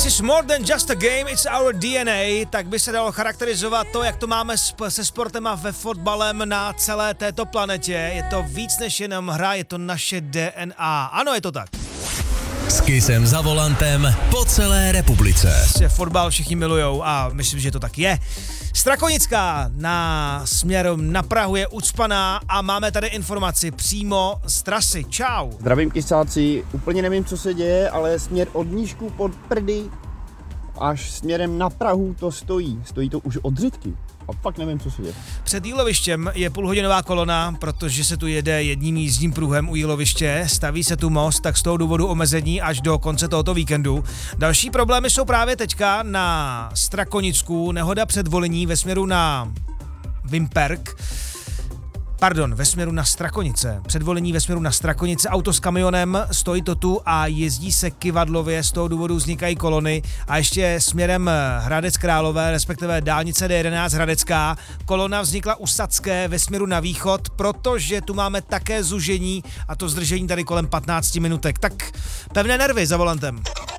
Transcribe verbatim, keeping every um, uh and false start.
This is more than just a game, it's our D N A, tak by se dalo charakterizovat to, jak to máme se sportem a ve fotbalem na celé této planetě. Je to víc než jenom hra, je to naše D N A. Ano, je to tak. S Kissem za volantem po celé republice. Fotbal všichni milujou a myslím, že to tak je. Strakonická na směr na Prahu je ucpaná a máme tady informaci přímo z trasy. Čau. Zdravím kysáci, úplně nevím, co se děje, ale směr od Nížku pod Prdy až směrem na Prahu to stojí. Stojí to už od Řitky. A fakt nevím, co se děje. Před Jílovištěm je půlhodinová kolona, protože se tu jede jedním jízdním pruhem u Jíloviště, staví se tu most, tak z toho důvodu omezení až do konce tohoto víkendu. Další problémy jsou právě teďka na Strakonicku, nehoda před Volení ve směru na Vimperk. Pardon, ve směru na Strakonice. Předvolení ve směru na Strakonice, auto s kamionem, stojí to tu a jezdí se kyvadlově, z toho důvodu vznikají kolony a ještě směrem Hradec Králové, respektive dálnice D jedenáct Hradecká, kolona vznikla u Sadské ve směru na východ, protože tu máme také zužení a to zdržení tady kolem patnáct minutek. Tak pevné nervy za volantem.